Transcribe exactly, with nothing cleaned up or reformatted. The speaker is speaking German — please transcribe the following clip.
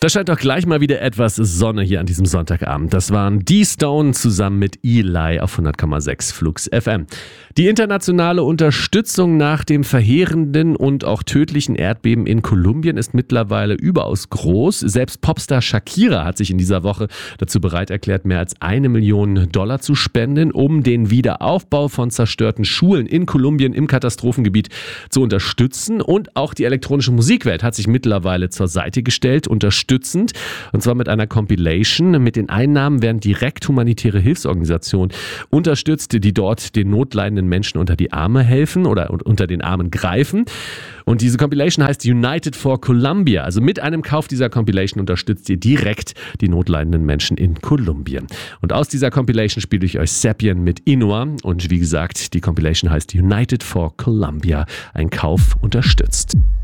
Da scheint doch gleich mal wieder etwas Sonne hier an diesem Sonntagabend. Das waren D-Stone zusammen mit Eli auf hundert Komma sechs Flux F M. Die internationale Unterstützung nach dem verheerenden und auch tödlichen Erdbeben in Kolumbien ist mittlerweile überaus groß. Selbst Popstar Shakira hat sich in dieser Woche dazu bereit erklärt, mehr als eine Million Dollar zu spenden, um den Wiederaufbau von zerstörten Schulen in Kolumbien im Katastrophengebiet zu unterstützen. Und auch die elektronische Musikwelt hat sich mittlerweile zur Seite gestellt, unterstützend, und zwar mit einer Compilation. Mit den Einnahmen werden direkt humanitäre Hilfsorganisationen unterstützt, die dort den notleidenden Menschen unter die Arme helfen oder unter den Armen greifen. Und diese Compilation heißt United for Colombia. Also mit einem Kauf dieser Compilation unterstützt ihr direkt die notleidenden Menschen in Kolumbien. Und aus dieser Compilation spiele ich euch Sapien mit Inua. Und wie gesagt, die Compilation heißt United for Colombia. Ein Kauf unterstützt.